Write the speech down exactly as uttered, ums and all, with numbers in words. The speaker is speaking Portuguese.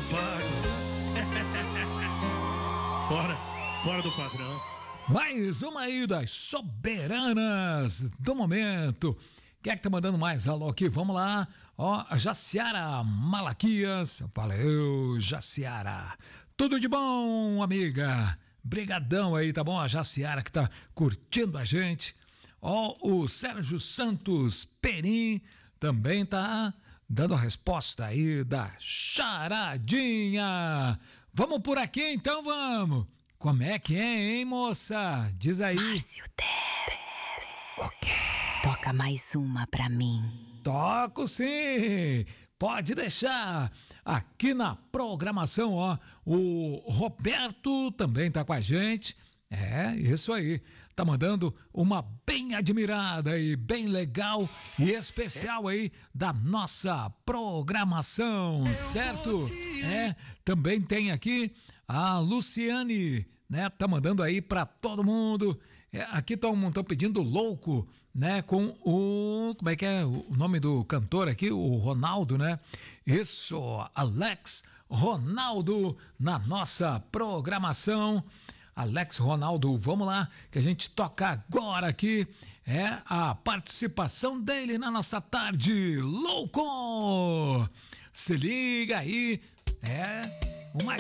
tudo pago. Fora, fora do padrão. Mais uma aí das soberanas do momento. Quem é que tá mandando mais alô aqui? Vamos lá. Ó, a Jaciara Malaquias. Valeu, Jaciara. Tudo de bom, amiga? Brigadão aí, tá bom? A Jaciara que tá curtindo a gente. Ó, o Sérgio Santos Perim também tá dando a resposta aí da charadinha. Vamos por aqui então, vamos. Como é que é, hein, moça? Diz aí. Márcio Tess. Ok. Toca mais uma pra mim. Toco sim. Pode deixar. Aqui na programação, ó, o Roberto também tá com a gente. É, isso aí. Tá mandando uma bem admirada e bem legal e especial aí da nossa programação, certo? É, também tem aqui a Luciane, né? Tá mandando aí pra todo mundo. É, aqui estão pedindo louco, né? Com o... Como é que é o nome do cantor aqui? O Ronaldo, né? Isso, Alex Ronaldo na nossa programação. Alex Ronaldo, vamos lá, que a gente toca agora aqui, é a participação dele na nossa tarde, louco! Se liga aí, é uma